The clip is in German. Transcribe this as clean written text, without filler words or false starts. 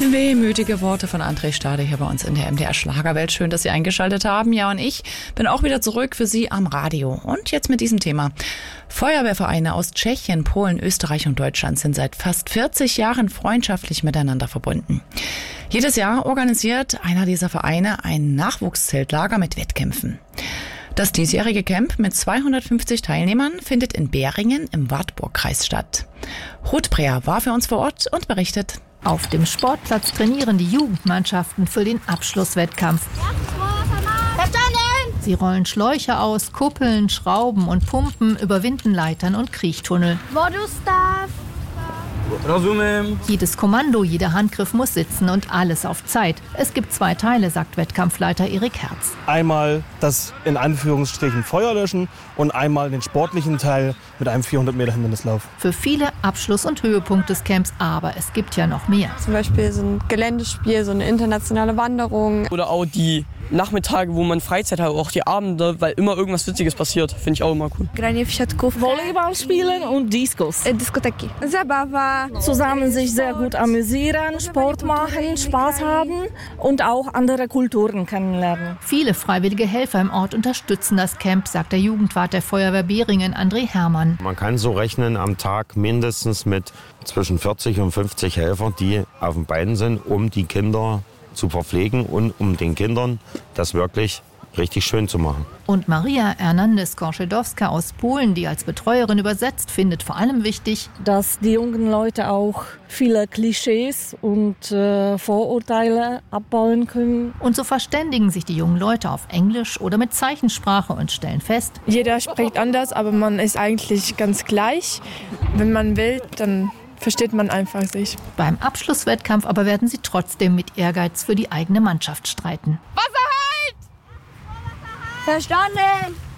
Wehmütige Worte von André Stade hier bei uns in der MDR Schlagerwelt. Schön, dass Sie eingeschaltet haben. Ja, und ich bin auch wieder zurück für Sie am Radio. Und jetzt mit diesem Thema. Feuerwehrvereine aus Tschechien, Polen, Österreich und Deutschland sind seit fast 40 Jahren freundschaftlich miteinander verbunden. Jedes Jahr organisiert einer dieser Vereine ein Nachwuchszeltlager mit Wettkämpfen. Das diesjährige Camp mit 250 Teilnehmern findet in Beringen im Wartburgkreis statt. Ruth Breer war für uns vor Ort und berichtet. Auf dem Sportplatz trainieren die Jugendmannschaften für den Abschlusswettkampf. Sie rollen Schläuche aus, kuppeln, schrauben und pumpen, überwinden Leitern und Kriechtunnel. Jedes Kommando, jeder Handgriff muss sitzen und alles auf Zeit. Es gibt 2 Teile, sagt Wettkampfleiter Erik Herz. Einmal das in Anführungsstrichen Feuer löschen und einmal den sportlichen Teil mit einem 400 Meter Hindernislauf. Für viele Abschluss und Höhepunkt des Camps, aber es gibt ja noch mehr. Zum Beispiel so ein Geländespiel, so eine internationale Wanderung. Oder auch die Nachmittage, wo man Freizeit hat, auch die Abende, weil immer irgendwas Witziges passiert. Finde ich auch immer cool. Volleyball spielen und Diskus. Diskoteki. Zabawa. Zusammen sich sehr gut amüsieren, Sport machen, Spaß haben und auch andere Kulturen kennenlernen. Viele freiwillige Helfer im Ort unterstützen das Camp, sagt der Jugendwart der Feuerwehr Beringen, André Herrmann. Man kann so rechnen, am Tag mindestens mit zwischen 40 und 50 Helfern, die auf den Beinen sind, um die Kinder zu verpflegen und um den Kindern das wirklich richtig schön zu machen. Und Maria Hernandez-Korschedowska aus Polen, die als Betreuerin übersetzt, findet vor allem wichtig, dass die jungen Leute auch viele Klischees und Vorurteile abbauen können. Und so verständigen sich die jungen Leute auf Englisch oder mit Zeichensprache und stellen fest, Jeder spricht anders, aber man ist eigentlich ganz gleich. Wenn man will, dann versteht man einfach sich. beim Abschlusswettkampf aber werden sie trotzdem mit Ehrgeiz für die eigene Mannschaft streiten. Verstanden!